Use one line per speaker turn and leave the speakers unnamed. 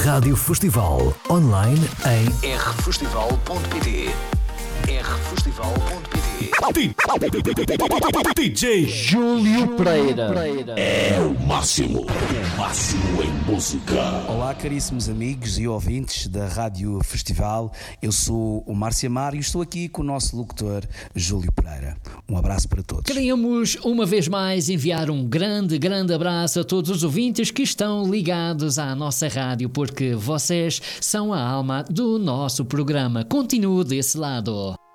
Rádio Festival, online em rfestival.pt. rfestival.pt. DJ Júlio Pereira
é o máximo em música.
Olá, caríssimos amigos e ouvintes da Rádio Festival. Eu sou o Márcio Amaro e estou aqui com o nosso locutor Júlio Pereira. Um abraço para todos.
Queríamos uma vez mais enviar um grande abraço a todos os ouvintes que estão ligados à nossa rádio, porque vocês são a alma do nosso programa. Continue desse lado.